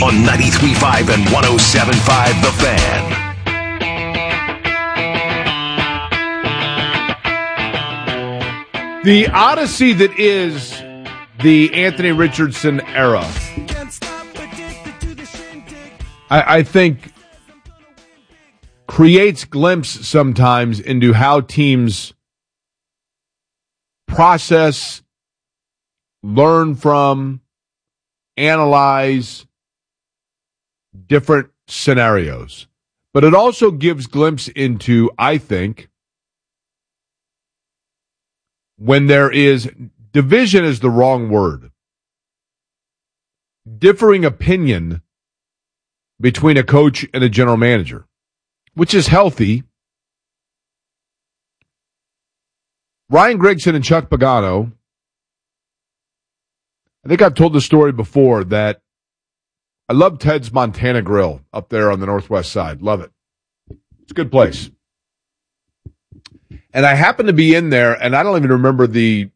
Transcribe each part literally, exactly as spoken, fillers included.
on ninety-three point five and one oh seven point five The Fan. The odyssey that is the Anthony Richardson era, I, I think, creates glimpse sometimes into how teams process, learn from, analyze different scenarios. But it also gives glimpse into, I think, when there is, division is the wrong word, differing opinion between a coach and a general manager, which is healthy. Ryan Grigson and Chuck Pagano, I think I've told the story before that I love Ted's Montana Grill up there on the northwest side. Love it. It's a good place. And I happened to be in there, and I don't even remember the,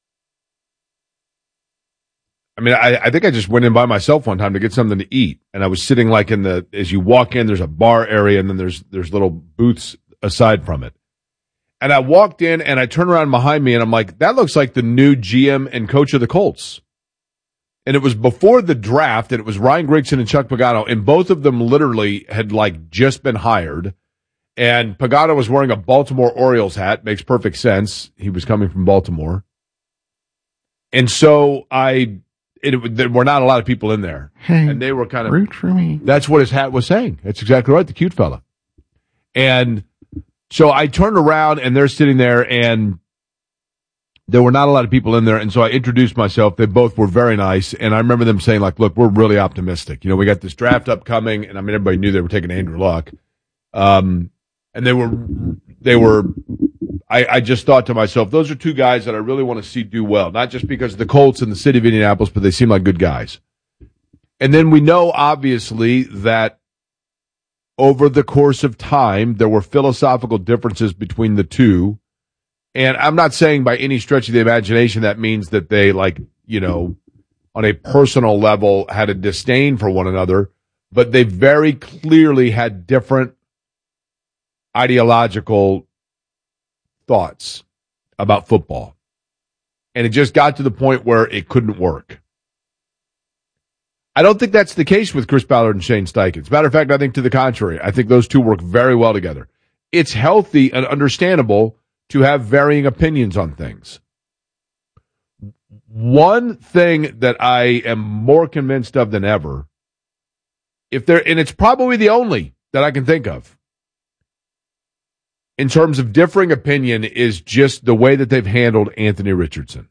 I mean, I, I think I just went in by myself one time to get something to eat. And I was sitting like in the, as you walk in, there's a bar area, and then there's there's little booths aside from it. And I walked in, and I turned around behind me, and I'm like, that looks like the new G M and coach of the Colts. And it was before the draft, and it was Ryan Grigson and Chuck Pagano, and both of them literally had like just been hired. And Pagano was wearing a Baltimore Orioles hat. Makes perfect sense. He was coming from Baltimore. And so I, it, there were not a lot of people in there. Hey, and they were kind of, root for me. That's what his hat was saying. That's exactly right. The cute fella. And so I turned around, and they're sitting there, and there were not a lot of people in there. And so I introduced myself. They both were very nice. And I remember them saying, like, look, we're really optimistic. You know, we got this draft upcoming. And I mean, everybody knew they were taking Andrew Luck. Um, And they were, they were, I, I just thought to myself, those are two guys that I really want to see do well. Not just because of the Colts and the city of Indianapolis, but they seem like good guys. And then we know, obviously, that over the course of time, there were philosophical differences between the two. And I'm not saying by any stretch of the imagination that means that they, like, you know, on a personal level had a disdain for one another, but they very clearly had different ideological thoughts about football. And it just got to the point where it couldn't work. I don't think that's the case with Chris Ballard and Shane Steichen. As a matter of fact, I think to the contrary. I think those two work very well together. It's healthy and understandable to have varying opinions on things. One thing that I am more convinced of than ever, if there, and it's probably the only that I can think of, in terms of differing opinion, is just the way that they've handled Anthony Richardson.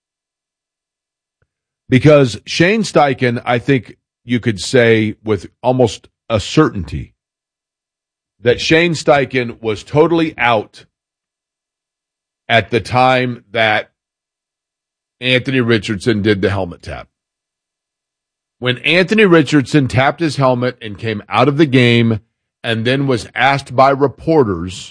Because Shane Steichen, I think you could say with almost a certainty that Shane Steichen was totally out at the time that Anthony Richardson did the helmet tap. When Anthony Richardson tapped his helmet and came out of the game and then was asked by reporters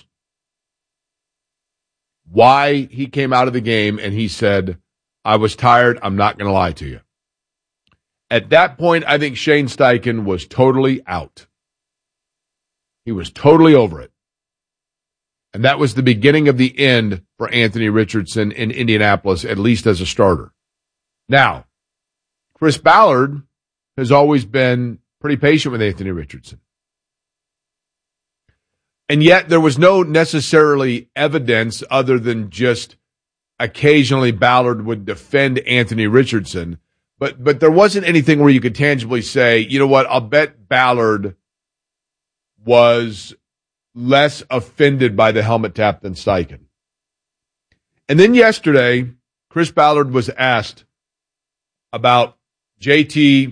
why he came out of the game, and he said, I was tired, I'm not going to lie to you. At that point, I think Shane Steichen was totally out. He was totally over it. And that was the beginning of the end for Anthony Richardson in Indianapolis, at least as a starter. Now, Chris Ballard has always been pretty patient with Anthony Richardson. And yet there was no necessarily evidence other than just occasionally Ballard would defend Anthony Richardson. But but there wasn't anything where you could tangibly say, you know what, I'll bet Ballard was less offended by the helmet tap than Steichen. And then yesterday, Chris Ballard was asked about J T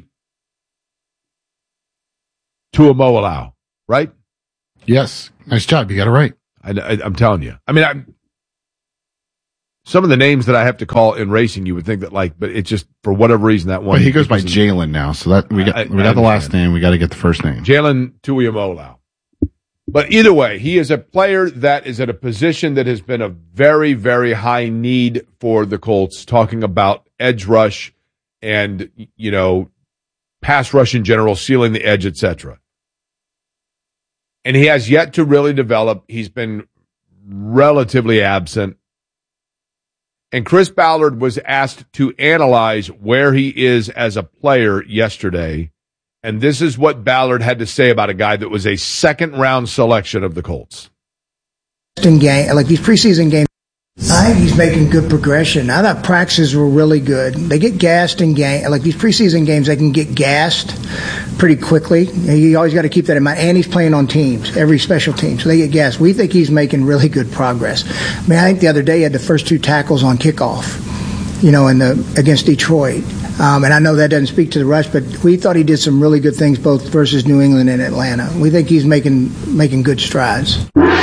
Tuimoloau, right? Yes. Nice job. You got it right. I, I, I'm telling you. I mean, I'm, some of the names that I have to call in racing, you would think that, like, but it's just for whatever reason that one. But he goes by Jalen now, so that we got I, we got I the last name. We got to get the first name. Jalen Tuimoloau. But either way, he is a player that is at a position that has been a very, very high need for the Colts, talking about edge rush and, you know, pass rush in general, sealing the edge, et cetera. And he has yet to really develop. He's been relatively absent. And Chris Ballard was asked to analyze where he is as a player yesterday. And this is what Ballard had to say about a guy that was a second-round selection of the Colts. In game, like these preseason games, I think he's making good progression. I thought practices were really good. They get gassed in game, like these preseason games, they can get gassed pretty quickly. You always got to keep that in mind. And he's playing on teams, every special team, so they get gassed. We think he's making really good progress. I mean, I think the other day he had the first two tackles on kickoff, you know, in the against Detroit. Um, and I know that doesn't speak to the rush, but we thought he did some really good things both versus New England and Atlanta. We think he's making making good strides.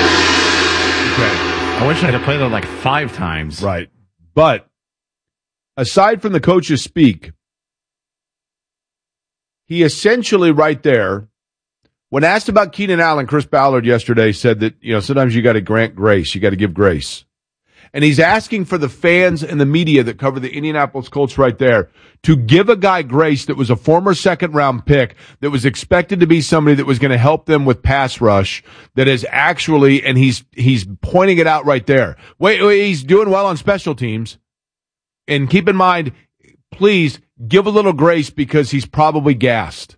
I wish I had played it like five times. Right. But aside from the coaches speak, he essentially right there, when asked about Keenan Allen, Chris Ballard yesterday said that, you know, sometimes you got to grant grace. You got to give grace. And he's asking for the fans and the media that cover the Indianapolis Colts right there to give a guy grace that was a former second-round pick that was expected to be somebody that was going to help them with pass rush that is actually, and he's he's pointing it out right there. Wait, wait, he's doing well on special teams. And keep in mind, please give a little grace because he's probably gassed.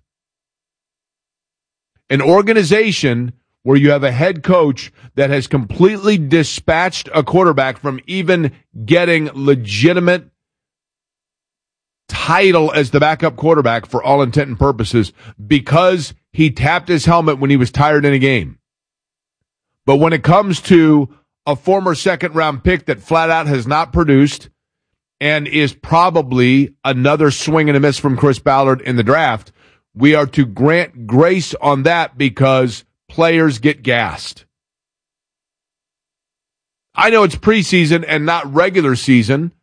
An organization where you have a head coach that has completely dispatched a quarterback from even getting legitimate title as the backup quarterback for all intent and purposes because he tapped his helmet when he was tired in a game. But when it comes to a former second-round pick that flat out has not produced and is probably another swing and a miss from Chris Ballard in the draft, we are to grant grace on that because players get gassed. I know it's preseason and not regular season,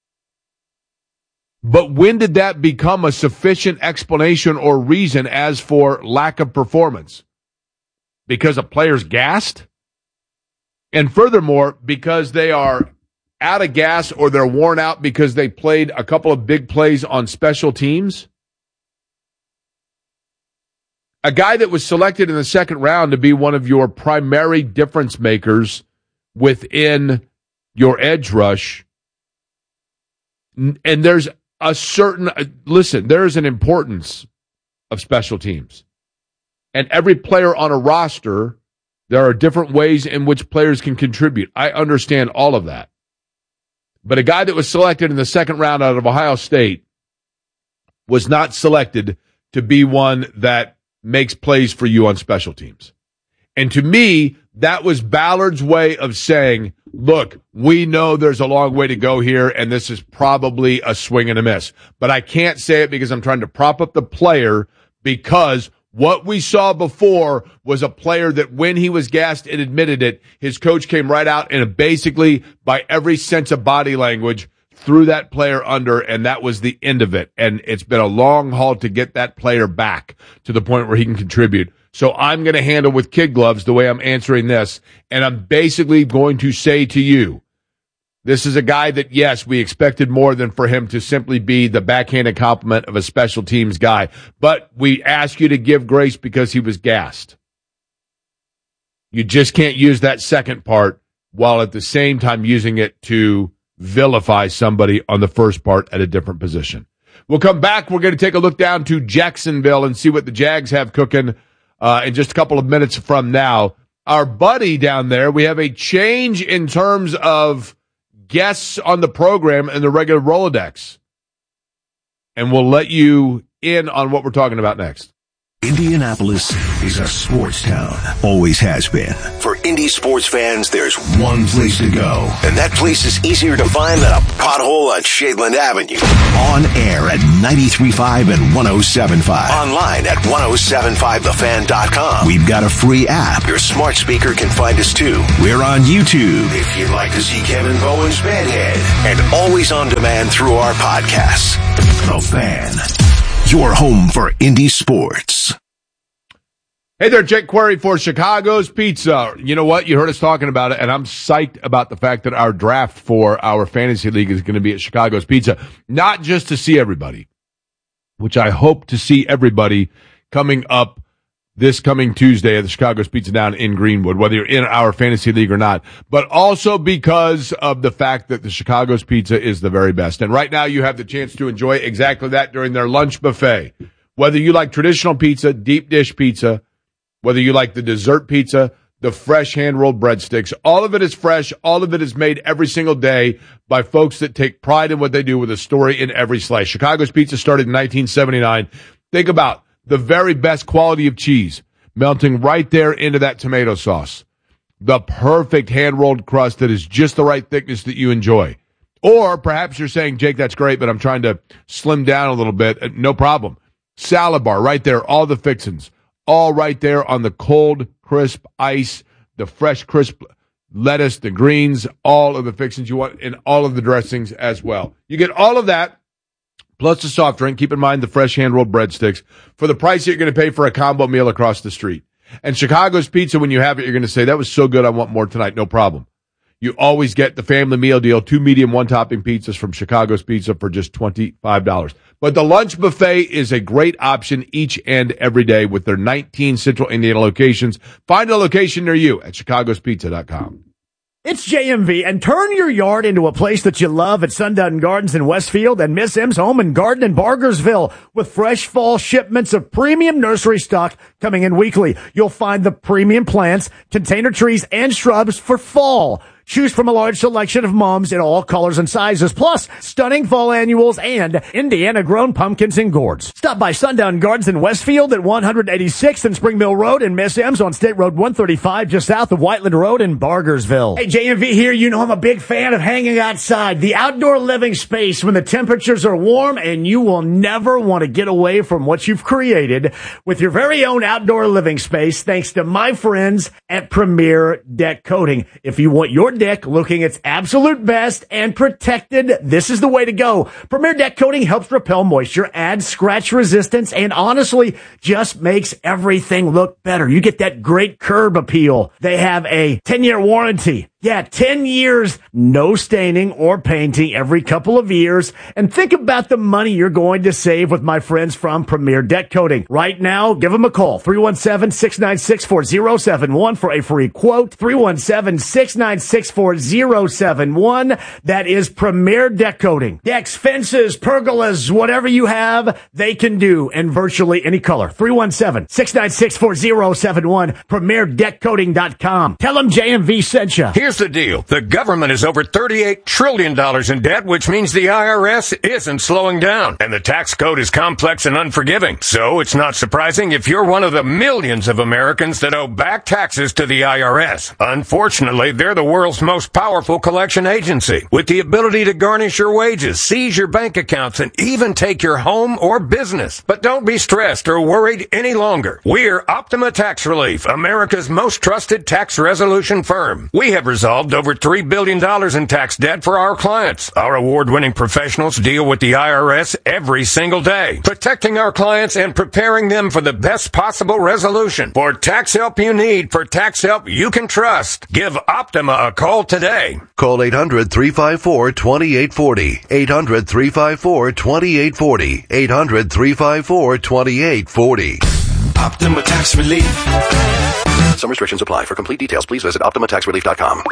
but when did that become a sufficient explanation or reason as for lack of performance? Because a player's gassed? And furthermore, because they are out of gas or they're worn out because they played a couple of big plays on special teams? A guy that was selected in the second round to be one of your primary difference makers within your edge rush. And there's a certain, listen, there is an importance of special teams. And every player on a roster, there are different ways in which players can contribute. I understand all of that. But a guy that was selected in the second round out of Ohio State was not selected to be one that makes plays for you on special teams. And to me, that was Ballard's way of saying, look, we know there's a long way to go here, and this is probably a swing and a miss. But I can't say it because I'm trying to prop up the player, because what we saw before was a player that when he was gassed and admitted it, his coach came right out and basically, by every sense of body language, threw that player under, and that was the end of it. And it's been a long haul to get that player back to the point where he can contribute. So I'm going to handle with kid gloves the way I'm answering this, and I'm basically going to say to you, this is a guy that, yes, we expected more than for him to simply be the backhanded compliment of a special teams guy, but we ask you to give grace because he was gassed. You just can't use that second part while at the same time using it to vilify somebody on the first part at a different position. We'll come back. We're going to take a look down to Jacksonville and see what the Jags have cooking uh, in just a couple of minutes from now. Our buddy down there, we have a change in terms of guests on the program and the regular Rolodex. And we'll let you in on what we're talking about next. Indianapolis is a sports town. Always has been. For Indy sports fans, there's one place to go. And that place is easier to find than a pothole on Shadeland Avenue. On air at ninety-three point five and one oh seven point five. Online at ten seventy-five the fan dot com. We've got a free app. Your smart speaker can find us too. We're on YouTube if you'd like to see Kevin Bowen's Bedhead. And always on demand through our podcasts. The Fan. Your home for Indy sports. Hey there, Jake Query for Chicago's Pizza. You know what? You heard us talking about it, and I'm psyched about the fact that our draft for our fantasy league is going to be at Chicago's Pizza. Not just to see everybody, which I hope to see everybody coming up this coming Tuesday at the Chicago's Pizza Down in Greenwood, whether you're in our fantasy league or not, but also because of the fact that the Chicago's Pizza is the very best. And right now you have the chance to enjoy exactly that during their lunch buffet. Whether you like traditional pizza, deep dish pizza, whether you like the dessert pizza, the fresh hand-rolled breadsticks, all of it is fresh. All of it is made every single day by folks that take pride in what they do with a story in every slice. Chicago's Pizza started in nineteen seventy-nine. Think about the very best quality of cheese melting right there into that tomato sauce. The perfect hand-rolled crust that is just the right thickness that you enjoy. Or perhaps you're saying, Jake, that's great, but I'm trying to slim down a little bit. No problem. Salad bar right there, all the fixins. All right there on the cold, crisp ice, the fresh, crisp lettuce, the greens, all of the fixings you want, and all of the dressings as well. You get all of that, plus the soft drink. Keep in mind the fresh hand-rolled breadsticks for the price that you're going to pay for a combo meal across the street. And Chicago's Pizza, when you have it, you're going to say, that was so good, I want more tonight. No problem. You always get the family meal deal, two medium, one-topping pizzas from Chicago's Pizza for just twenty-five dollars. But the lunch buffet is a great option each and every day with their nineteen Central Indiana locations. Find a location near you at chicagos pizza dot com. It's J M V, and turn your yard into a place that you love at Sundown Gardens in Westfield and Miss M's Home and Garden in Bargersville with fresh fall shipments of premium nursery stock coming in weekly. You'll find the premium plants, container trees, and shrubs for fall. Choose from a large selection of mums in all colors and sizes, plus stunning fall annuals and Indiana-grown pumpkins and gourds. Stop by Sundown Gardens in Westfield at one eighty-sixth and Spring Mill Road and Miss M's on State Road one thirty-five just south of Whiteland Road in Bargersville. Hey, J M V here. You know I'm a big fan of hanging outside, the outdoor living space when the temperatures are warm, and you will never want to get away from what you've created with your very own outdoor living space thanks to my friends at Premier Deck Coating. If you want your deck looking its absolute best and protected, this is the way to go. Premier Deck Coating helps repel moisture, adds scratch resistance, and honestly just makes everything look better. You get that great curb appeal. They have a ten-year warranty. Yeah, ten years, no staining or painting every couple of years. And think about the money you're going to save with my friends from Premier Deck Coating. Right now, give them a call, three one seven, six nine six, four zero seven one for a free quote, three one seven, six nine six, four zero seven one. That is Premier Deck Coating. Decks, fences, pergolas, whatever you have, they can do in virtually any color. three one seven, six nine six, four zero seven one, premier deck coating dot com. Tell them J M V sent you. Here's the deal. The government is over thirty-eight trillion dollars in debt, which means the I R S isn't slowing down. And the tax code is complex and unforgiving. So it's not surprising if you're one of the millions of Americans that owe back taxes to the I R S. Unfortunately, they're the world's most powerful collection agency, with the ability to garnish your wages, seize your bank accounts, and even take your home or business. But don't be stressed or worried any longer. We're Optima Tax Relief, America's most trusted tax resolution firm. We have resolved over three billion dollars in tax debt for our clients. Our award-winning professionals deal with the I R S every single day, protecting our clients and preparing them for the best possible resolution. For tax help you need, for tax help you can trust, give Optima a call today. Call eight hundred, three five four, two eight four zero. eight hundred, three five four, two eight four zero. eight hundred, three five four, two eight four zero. Optima Tax Relief. Some restrictions apply. For complete details, please visit optima tax relief dot com.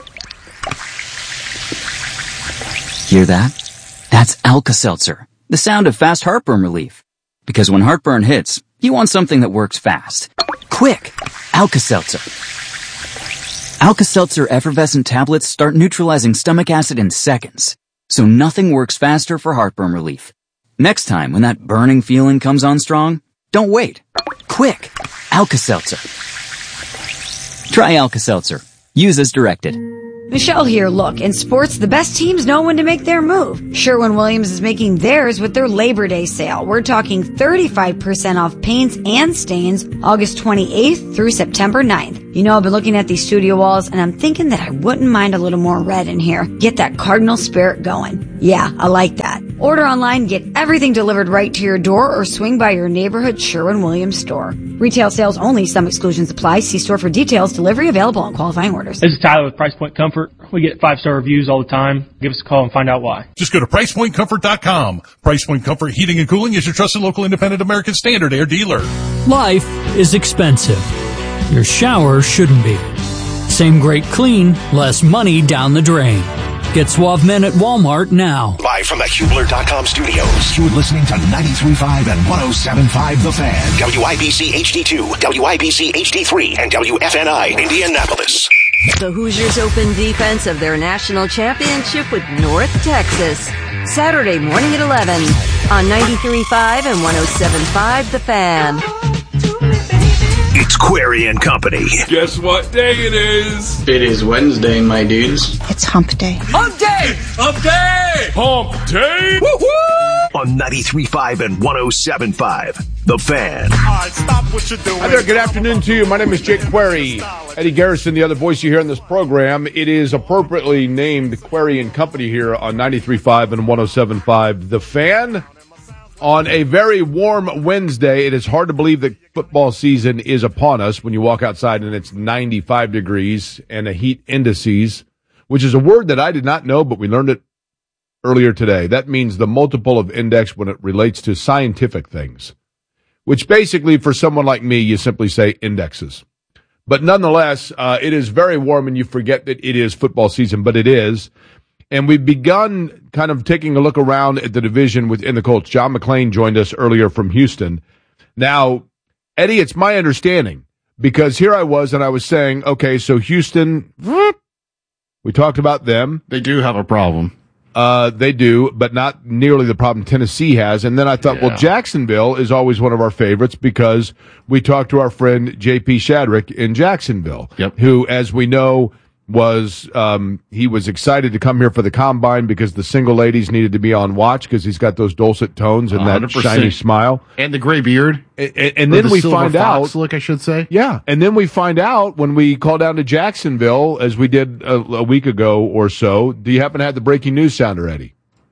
Hear that? That's Alka-Seltzer, the sound of fast heartburn relief. Because when heartburn hits, you want something that works fast. Quick! Alka-Seltzer. Alka-Seltzer effervescent tablets start neutralizing stomach acid in seconds, so nothing works faster for heartburn relief. Next time when that burning feeling comes on strong, don't wait. Quick! Alka-Seltzer. Try Alka-Seltzer. Use as directed. Michelle here. Look, in sports, the best teams know when to make their move. Sherwin-Williams is making theirs with their Labor Day sale. We're talking thirty-five percent off paints and stains August twenty-eighth through September ninth. You know, I've been looking at these studio walls, and I'm thinking that I wouldn't mind a little more red in here. Get that Cardinal spirit going. Yeah, I like that. Order online, get everything delivered right to your door, or swing by your neighborhood Sherwin-Williams store. Retail sales only. Some exclusions apply. See store for details. Delivery available on qualifying orders. This is Tyler with Price Point Comfort. We get five-star reviews all the time. Give us a call and find out why. Just go to price point comfort dot com. Price Point Comfort Heating and Cooling is your trusted local independent American Standard Air dealer. Life is expensive. Your shower shouldn't be. Same great clean, less money down the drain. Get Suave Men at Walmart now. Live from the Hubler dot com studios, you're listening to ninety-three point five and one oh seven point five The Fan. W I B C H D two, W I B C H D three, and W F N I Indianapolis. The Hoosiers open defense of their national championship with North Texas. Saturday morning at eleven on ninety-three point five and one oh seven point five The Fan. It's Query and Company. Guess what day it is? It is Wednesday, my dudes. It's hump day. Hump day! Hump day! Hump day! Woo-hoo! On ninety-three point five and one oh seven point five The Fan. All right, stop what you're doing. Hi there, good afternoon to you. My name is Jake Query. Eddie Garrison, the other voice you hear in this program. It is appropriately named Query and Company here on ninety-three point five and one oh seven point five The Fan. On a very warm Wednesday, it is hard to believe that football season is upon us when you walk outside and it's ninety-five degrees and a heat indices, which is a word that I did not know, but we learned it earlier today. That means the multiple of index when it relates to scientific things, which basically for someone like me, you simply say indexes. But nonetheless, uh, it is very warm and you forget that it is football season, but it is. And we've begun kind of taking a look around at the division within the Colts. John McClain joined us earlier from Houston. Now, Eddie, it's my understanding, because here I was and I was saying, okay, so Houston, we talked about them. They do have a problem. Uh, they do, but not nearly the problem Tennessee has. And then I thought, yeah. well, Jacksonville is always one of our favorites because we talked to our friend J P Shadrick in Jacksonville, yep. who, as we know, was um he was excited to come here for the combine because the single ladies needed to be on watch because he's got those dulcet tones and that shiny smile and the gray beard, and, and, and then the we find out look I should say yeah and then we find out when we call down to Jacksonville, as we did a, a week ago or so. Do you happen to have the breaking news sounder, Eddie?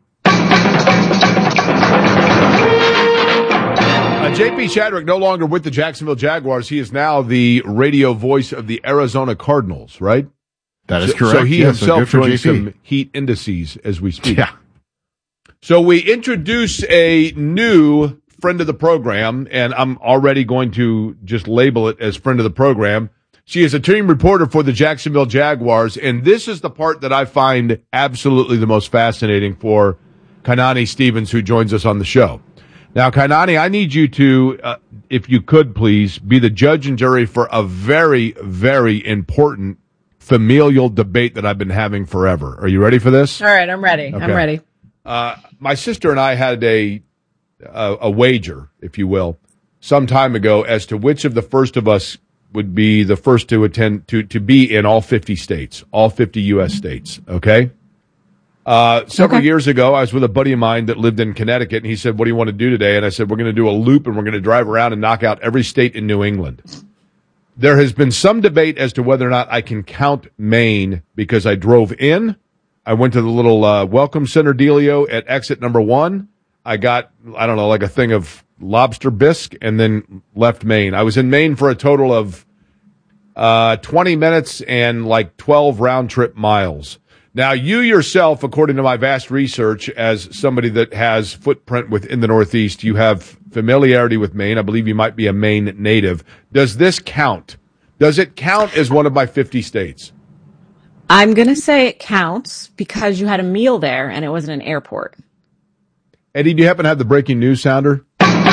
Uh, J P Shadrick no longer with the Jacksonville Jaguars. He is now the radio voice of the Arizona Cardinals, right? That is correct. So he yes, himself so doing some heat indices as we speak. Yeah. So we introduce a new friend of the program, and I'm already going to just label it as friend of the program. She is a team reporter for the Jacksonville Jaguars, and this is the part that I find absolutely the most fascinating for Kainani Stevens, who joins us on the show. Now, Kainani, I need you to, uh, if you could please, be the judge and jury for a very, very important familial debate that I've been having forever. Are you ready for this? All right, I'm ready. Okay. I'm ready. Uh, my sister and I had a, a a wager, if you will, some time ago as to which of the first of us would be the first to attend to to be in all fifty states, all fifty U S states. Okay. Uh, several okay. years ago, I was with a buddy of mine that lived in Connecticut, and he said, "What do you want to do today?" And I said, "We're going to do a loop, and we're going to drive around and knock out every state in New England." There has been some debate as to whether or not I can count Maine because I drove in. I went to the little uh, welcome center dealio at exit number one. I got, I don't know, like a thing of lobster bisque and then left Maine. I was in Maine for a total of uh, twenty minutes and like twelve round trip miles. Now, you yourself, according to my vast research, as somebody that has footprint within the Northeast, you have familiarity with Maine. I believe you might be a Maine native. Does this count? Does it count as one of my fifty states? I'm going to say it counts because you had a meal there and it wasn't an airport. Eddie, do you happen to have the breaking news sounder?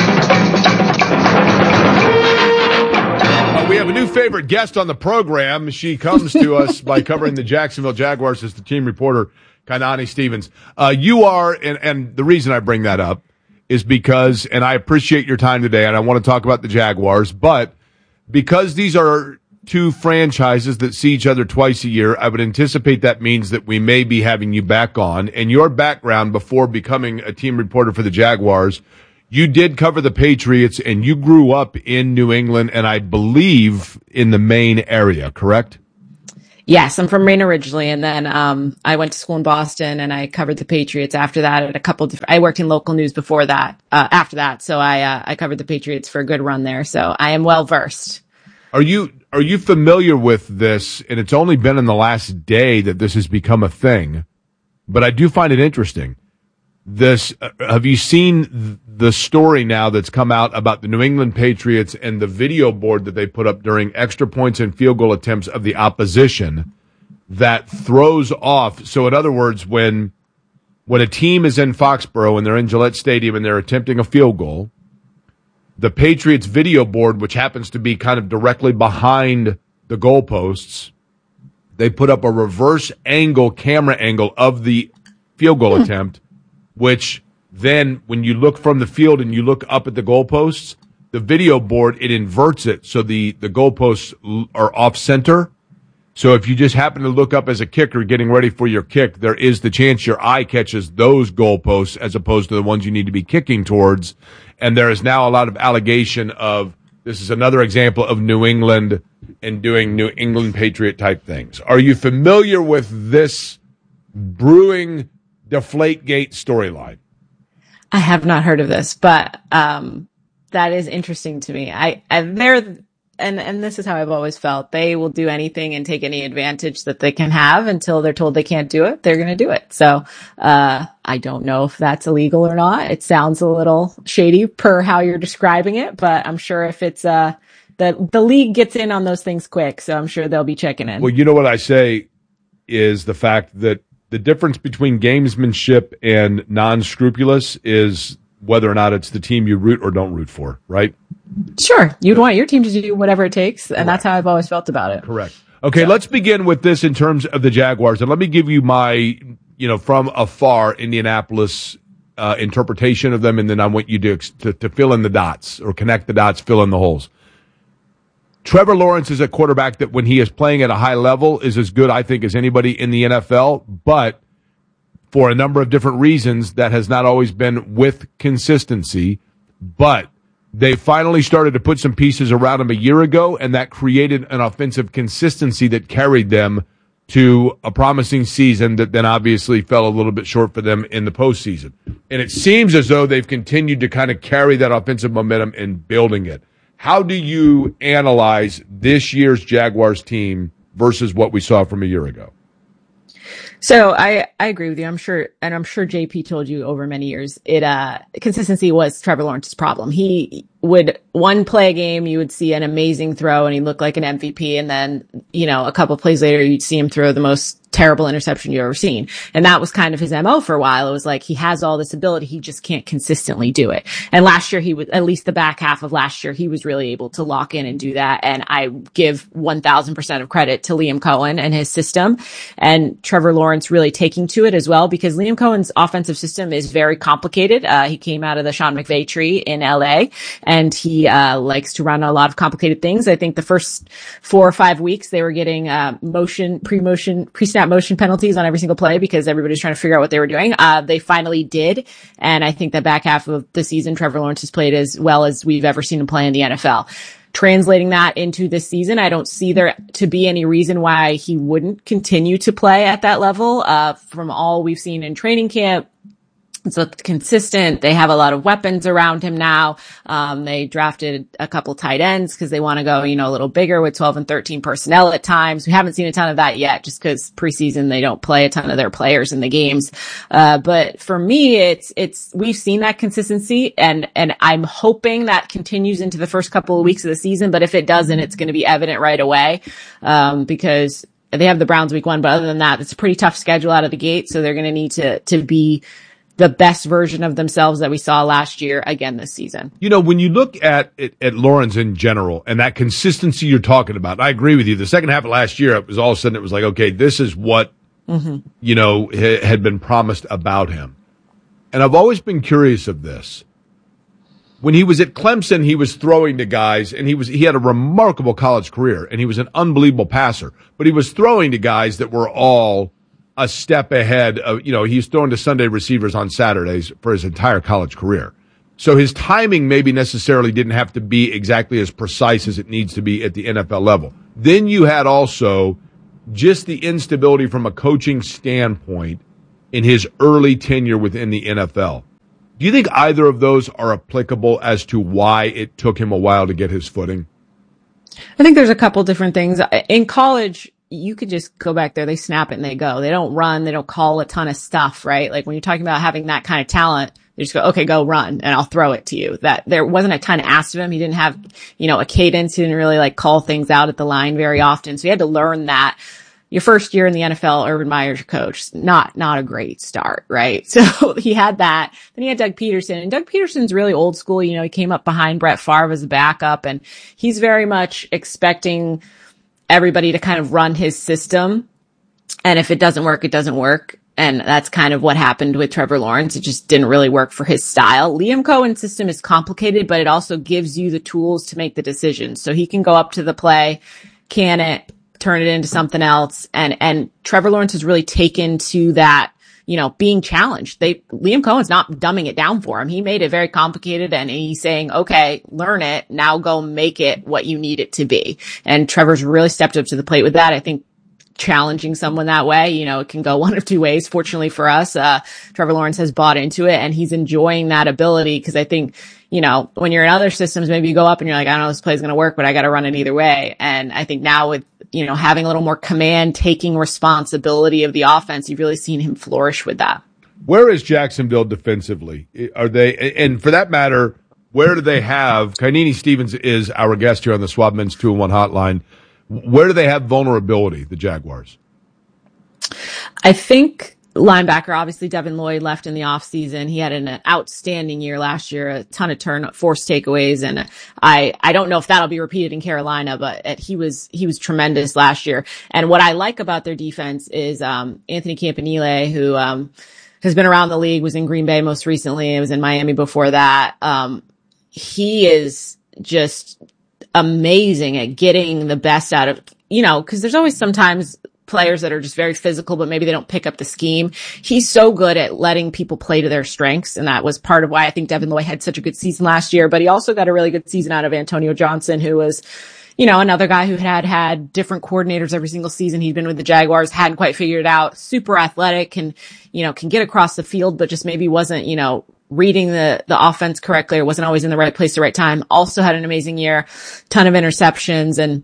We have a new favorite guest on the program. She comes to us by covering the Jacksonville Jaguars as the team reporter, Kainani Stevens. Uh, you are, and, and the reason I bring that up is because, and I appreciate your time today, and I want to talk about the Jaguars, but because these are two franchises that see each other twice a year, I would anticipate that means that we may be having you back on. And your background before becoming a team reporter for the Jaguars, You did cover the Patriots, and you grew up in New England, and I believe in the Maine area, correct? Yes, I'm from Maine originally, and then um, I went to school in Boston, and I covered the Patriots after that at a couple different, I worked in local news before that, uh, after that, so I uh, I covered the Patriots for a good run there, so I am well-versed. Are you are you familiar with this, and it's only been in the last day that this has become a thing, but I do find it interesting. This uh, have you seen the story now that's come out about the New England Patriots and the video board that they put up during extra points and field goal attempts of the opposition that throws off? So in other words, when when a team is in Foxborough and they're in Gillette Stadium and they're attempting a field goal, the Patriots video board, which happens to be kind of directly behind the goalposts, they put up a reverse angle camera angle of the field goal hmm. attempt, which then when you look from the field and you look up at the goalposts, the video board, it inverts it so the, the goalposts are off center. So if you just happen to look up as a kicker getting ready for your kick, there is the chance your eye catches those goalposts as opposed to the ones you need to be kicking towards. And there is now a lot of allegation of this is another example of New England and doing New England Patriot type things. Are you familiar with this brewing Deflategate storyline? I have not heard of this, but um, that is interesting to me. I, I they're and and this is how I've always felt. They will do anything and take any advantage that they can have until they're told they can't do it. They're going to do it. So uh, I don't know if that's illegal or not. It sounds a little shady per how you're describing it, but I'm sure if it's uh the the league gets in on those things quick, so I'm sure they'll be checking in. Well, you know what I say is the fact that the difference between gamesmanship and non-scrupulous is whether or not it's the team you root or don't root for, right? Sure. You'd want your team to do whatever it takes, and Correct. That's how I've always felt about it. Correct. Okay, so. Let's begin with this in terms of the Jaguars, and let me give you my, you know, from afar Indianapolis uh, interpretation of them, and then I want you to, to to fill in the dots or connect the dots, fill in the holes. Trevor Lawrence is a quarterback that when he is playing at a high level is as good, I think, as anybody in the N F L, but for a number of different reasons, that has not always been with consistency. But they finally started to put some pieces around him a year ago, and that created an offensive consistency that carried them to a promising season that then obviously fell a little bit short for them in the postseason. And it seems as though they've continued to kind of carry that offensive momentum and building it. How do you analyze this year's Jaguars team versus what we saw from a year ago? So I, I agree with you. I'm sure, and I'm sure J P told you over many years, it, uh, consistency was Trevor Lawrence's problem. He would one play a game, you would see an amazing throw and he looked like an M V P. And then, you know, a couple of plays later, you'd see him throw the most terrible interception you've ever seen. And that was kind of his M O for a while. It was like, he has all this ability. He just can't consistently do it. And last year he was, at least the back half of last year, he was really able to lock in and do that. And I give one thousand percent of credit to Liam Cohen and his system and Trevor Lawrence really taking to it as well, because Liam Cohen's offensive system is very complicated. Uh, he came out of the Sean McVay tree in L A and he, uh, likes to run a lot of complicated things. I think the first four or five weeks they were getting, uh, motion, pre-motion, pre-snap motion penalties on every single play because everybody was trying to figure out what they were doing. Uh, they finally did. And I think the back half of the season, Trevor Lawrence has played as well as we've ever seen him play in the N F L. Translating that into this season, I don't see there to be any reason why he wouldn't continue to play at that level. Uh, from all we've seen in training camp, it's looked consistent. They have a lot of weapons around him now. Um, they drafted a couple tight ends because they want to go, you know, a little bigger with twelve and thirteen personnel at times. We haven't seen a ton of that yet just because preseason they don't play a ton of their players in the games. Uh, but for me, it's, it's, we've seen that consistency and, and I'm hoping that continues into the first couple of weeks of the season. But if it doesn't, it's going to be evident right away. Um, because they have the Browns week one, but other than that, it's a pretty tough schedule out of the gate. So they're going to need to, to be the best version of themselves that we saw last year again this season. You know, when you look at, at at Lawrence in general and that consistency you're talking about, I agree with you. The second half of last year, it was all of a sudden it was like, okay, this is what, mm-hmm. you know, ha- had been promised about him. And I've always been curious of this. When he was at Clemson, he was throwing to guys and he was, he had a remarkable college career and he was an unbelievable passer, but he was throwing to guys that were all a step ahead of, you know, he's throwing to Sunday receivers on Saturdays for his entire college career. So his timing maybe necessarily didn't have to be exactly as precise as it needs to be at the N F L level. Then you had also just the instability from a coaching standpoint in his early tenure within the N F L. Do you think either of those are applicable as to why it took him a while to get his footing? I think there's a couple different things. In college, you could just go back there, they snap it and they go. They don't run, they don't call a ton of stuff, right? Like when you're talking about having that kind of talent, they just go, okay, go run and I'll throw it to you. That there wasn't a ton asked of him. He didn't have, you know, a cadence. He didn't really like call things out at the line very often. So he had to learn that. Your first year in the N F L, Urban Meyer's your coach. Not, not a great start, right? So he had that. Then he had Doug Peterson, and Doug Peterson's really old school. You know, he came up behind Brett Favre as a backup, and he's very much expecting everybody to kind of run his system. And if it doesn't work, it doesn't work. And that's kind of what happened with Trevor Lawrence. It just didn't really work for his style. Liam Cohen's system is complicated, but it also gives you the tools to make the decisions. So he can go up to the play, can it, turn it into something else. And, and Trevor Lawrence has really taken to that, you know, being challenged. They, Liam Cohen's not dumbing it down for him. He made it very complicated and he's saying, okay, learn it. Now go make it what you need it to be. And Trevor's really stepped up to the plate with that. I think challenging someone that way, you know, it can go one of two ways. Fortunately for us, uh, Trevor Lawrence has bought into it and he's enjoying that ability because I think, you know, when you're in other systems, maybe you go up and you're like, I don't know if this play's going to work, but I got to run it either way. And I think now with, you know, having a little more command, taking responsibility of the offense, you've really seen him flourish with that. Where is Jacksonville defensively? Are they, and for that matter, where do they have, Kainini Stevens is our guest here on the Schwab Men's two and one hotline. Where do they have vulnerability, the Jaguars? I think linebacker, obviously Devin Lloyd left in the offseason. He had an outstanding year last year, a ton of turn forced takeaways. And I, I don't know if that'll be repeated in Carolina, but he was, he was tremendous last year. And what I like about their defense is, um, Anthony Campanile, who, um, has been around the league, was in Green Bay most recently. It was in Miami before that. Um, he is just amazing at getting the best out of, you know, cause there's always sometimes players that are just very physical, but maybe they don't pick up the scheme. He's so good at letting people play to their strengths. And that was part of why I think Devin Lloyd had such a good season last year, but he also got a really good season out of Antonio Johnson, who was, you know, another guy who had had different coordinators every single season. He'd been with the Jaguars, hadn't quite figured it out, super athletic and, you know, can get across the field, but just maybe wasn't, you know, reading the, the offense correctly or wasn't always in the right place at the right time. Also had an amazing year, ton of interceptions. And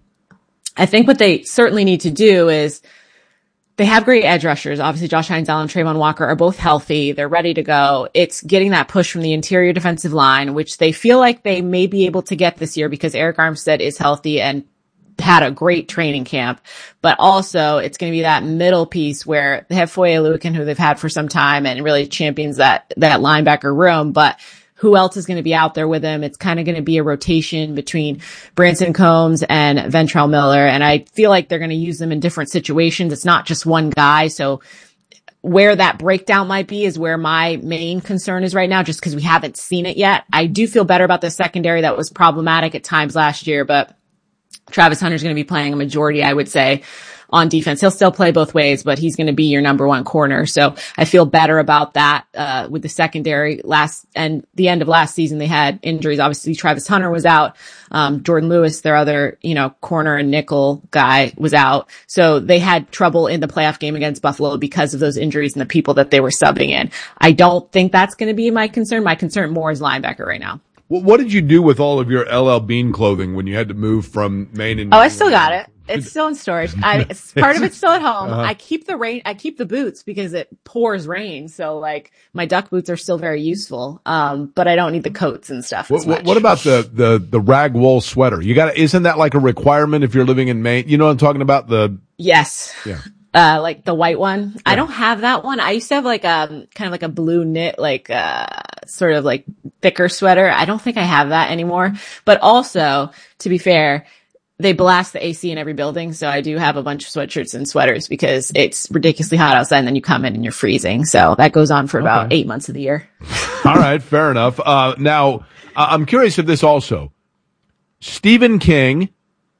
I think what they certainly need to do is they have great edge rushers. Obviously, Josh Hines-Allen and Trayvon Walker are both healthy. They're ready to go. It's getting that push from the interior defensive line, which they feel like they may be able to get this year because Eric Armstead is healthy and had a great training camp. But also, it's going to be that middle piece where they have Foye Oluokun, who they've had for some time and really champions that, that linebacker room. But who else is going to be out there with him? It's kind of going to be a rotation between Branson Combs and Ventrell Miller. And I feel like they're going to use them in different situations. It's not just one guy. So where that breakdown might be is where my main concern is right now, just because we haven't seen it yet. I do feel better about the secondary that was problematic at times last year, but Travis Hunter's going to be playing a majority, I would say, on defense. He'll still play both ways, but he's going to be your number one corner. So I feel better about that, uh, with the secondary. Last, and the end of last season, they had injuries. Obviously, Travis Hunter was out. Um, Jordan Lewis, their other, you know, corner and nickel guy, was out. So they had trouble in the playoff game against Buffalo because of those injuries and the people that they were subbing in. I don't think that's going to be my concern. My concern more is linebacker right now. What did you do with all of your L L Bean clothing when you had to move from Maine and? Oh, I still got it. It's still in storage. I, it's, part of it's still at home. Uh-huh. I keep the rain, I keep the boots because it pours rain. So like my duck boots are still very useful. Um, but I don't need the coats and stuff. What, as much. what about the, the, the rag wool sweater? You got isn't that like a requirement if you're living in Maine? You know what I'm talking about? The, yes. Yeah. Uh, like the white one. Yeah. I don't have that one. I used to have like a kind of like a blue knit, like, uh, sort of like thicker sweater. I don't think I have that anymore. But also, to be fair, they blast the A C in every building. So I do have a bunch of sweatshirts and sweaters because it's ridiculously hot outside and then you come in and you're freezing. So that goes on for about okay. eight months of the year. All right. Fair enough. Uh, now I'm curious of this also. Stephen King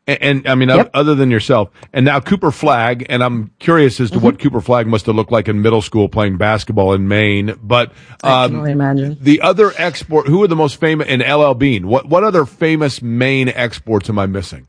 And, and I mean, yep. other than yourself. And now Cooper Flagg, and I'm curious as to mm-hmm. what Cooper Flagg must have looked like in middle school playing basketball in Maine. But um, I can only imagine. The other export, who are the most famous, in L L Bean, what, what other famous Maine exports am I missing?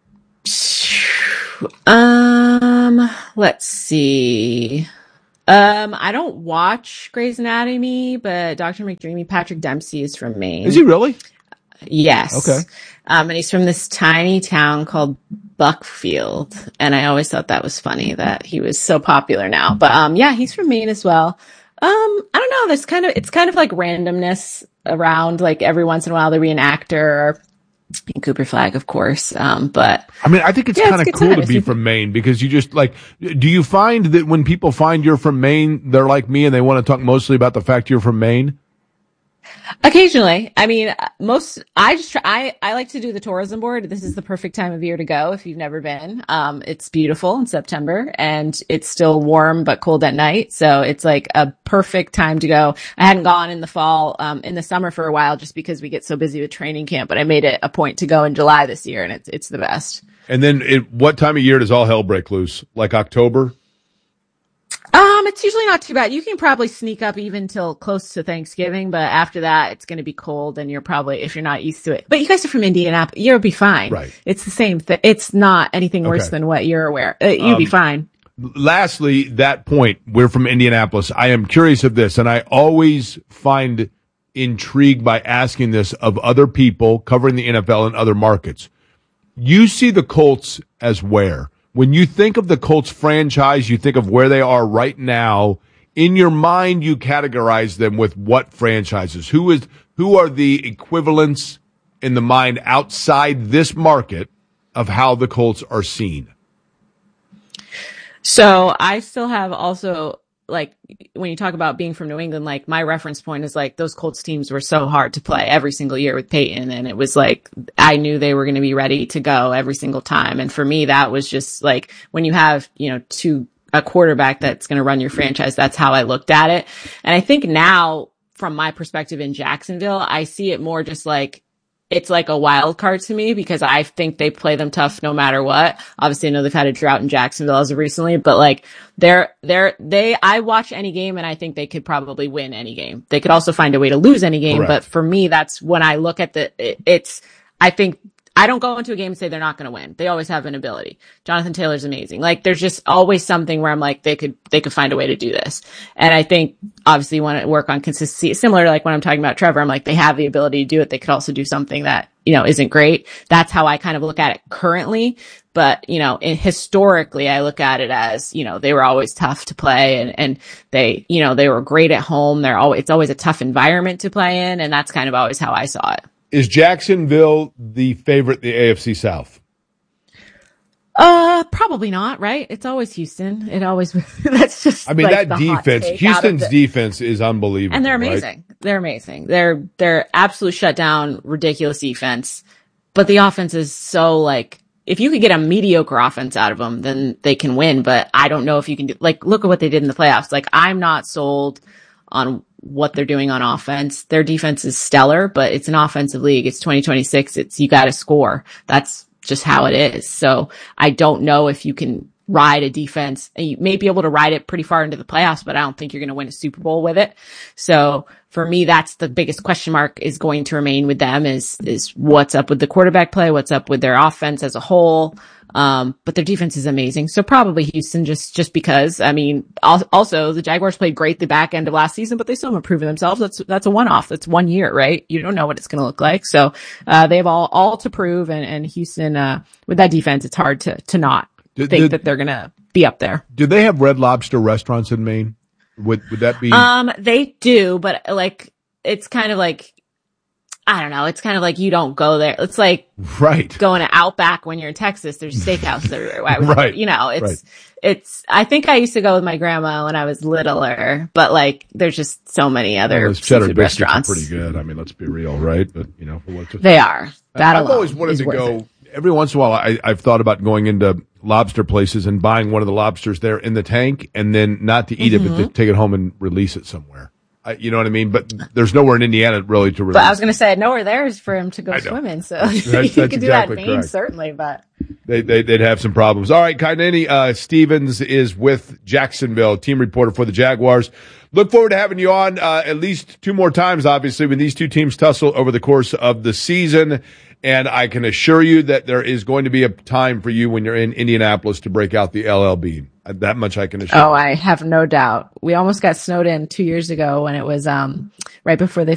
Um, let's see. Um, I don't watch Grey's Anatomy, but Doctor McDreamy, Patrick Dempsey is from Maine. Is he really? Yes. Okay. Um, and he's from this tiny town called Buckfield. And I always thought that was funny that he was so popular now. But, um, yeah, he's from Maine as well. Um, I don't know. There's kind of, it's kind of like randomness around, like every once in a while there'll be an actor or Cooper Flagg, of course. Um, but I mean, I think it's yeah, kind of cool to be from Maine because you just like, do you find that when people find you're from Maine, they're like me and they want to talk mostly about the fact you're from Maine? Occasionally. I mean, most, I just try, I, I like to do the tourism board. This is the perfect time of year to go if you've never been. Um, it's beautiful in September and it's still warm but cold at night. So it's like a perfect time to go. I hadn't gone in the fall, um, in the summer for a while just because we get so busy with training camp, but I made it a point to go in July this year and it's, it's the best. And then it, what time of year does all hell break loose? Like October? Um, it's usually not too bad. You can probably sneak up even till close to Thanksgiving, but after that, it's going to be cold and you're probably, if you're not used to it. But you guys are from Indianapolis. You'll be fine. Right. It's the same thing. It's not anything worse okay. than what you're aware. Uh, you'll um, be fine. Lastly, that point, we're from Indianapolis. I am curious of this, and I always find intrigued by asking this of other people covering the N F L and other markets. You see the Colts as where? When you think of the Colts franchise, you think of where they are right now. In your mind, you categorize them with what franchises? Who is who are the equivalents in the mind outside this market of how the Colts are seen? So I still have also, like, when you talk about being from New England, like, my reference point is, like, those Colts teams were so hard to play every single year with Peyton. And it was like, I knew they were going to be ready to go every single time. And for me, that was just like, when you have, you know, two, a quarterback that's going to run your franchise, that's how I looked at it. And I think now, from my perspective in Jacksonville, I see it more just like, it's like a wild card to me because I think they play them tough no matter what. Obviously, I know they've had a drought in Jacksonville as of recently, but like they're, they're, they, I watch any game and I think they could probably win any game. They could also find a way to lose any game. Correct. But for me, that's when I look at the, it, it's, I think, I don't go into a game and say they're not going to win. They always have an ability. Jonathan Taylor's amazing. Like there's just always something where I'm like, they could, they could find a way to do this. And I think obviously you want to work on consistency. Similar to like when I'm talking about Trevor, I'm like, they have the ability to do it. They could also do something that, you know, isn't great. That's how I kind of look at it currently. But, you know, in, historically, I look at it as, you know, they were always tough to play and, and they, you know, they were great at home. They're always, it's always a tough environment to play in. And that's kind of always how I saw it. Is Jacksonville the favorite, the A F C South? Uh, probably not, right? It's always Houston. It always, that's just, I mean, like that defense, Houston's the, defense is unbelievable. And they're amazing. Right? They're amazing. They're, they're absolute shutdown, ridiculous defense. But the offense is so like, if you could get a mediocre offense out of them, then they can win. But I don't know if you can do, like, look at what they did in the playoffs. Like, I'm not sold on what they're doing on offense. Their defense is stellar, but it's an offensive league. It's twenty twenty-six. It's, you got to score. That's just how it is. So I don't know if you can ride a defense and you may be able to ride it pretty far into the playoffs, but I don't think you're going to win a Super Bowl with it. So for me, that's the biggest question mark is going to remain with them is, is what's up with the quarterback play, what's up with their offense as a whole. Um, but their defense is amazing. So probably Houston just, just because, I mean, also the Jaguars played great the back end of last season, but they still haven't proven themselves. That's, that's a one-off. That's one year, right? You don't know what it's going to look like. So, uh, they have all, all to prove and, and Houston, uh, with that defense, it's hard to, to not did, think did, that they're going to be up there. Do they have Red Lobster restaurants in Maine? Would, would that be? Um, they do, but like, it's kind of like, I don't know. It's kind of like you don't go there. It's like right. going to Outback when you're in Texas. There's steakhouse everywhere. Why would right. You know, it's, right. it's, I think I used to go with my grandma when I was littler, but like there's just so many other well, cheddar restaurants. Are pretty good. I mean, let's be real, right? But you know, what's they are. That I've always wanted to go. It. Every once in a while, I, I've thought about going into lobster places and buying one of the lobsters there in the tank and then not to eat mm-hmm. it, but to take it home and release it somewhere. I, you know what I mean? But there's nowhere in Indiana really to release. But I was going to say nowhere there is for him to go swimming. So that's, you that's could exactly do that in Maine, correct. certainly. But they, they, they'd have some problems. All right, Kainani uh, Stevens is with Jacksonville, team reporter for the Jaguars. Look forward to having you on uh, at least two more times, obviously, when these two teams tussle over the course of the season. And I can assure you that there is going to be a time for you when you're in Indianapolis to break out the L L B. That much I can assure you. Oh, I have no doubt. We almost got snowed in two years ago when it was um, right before they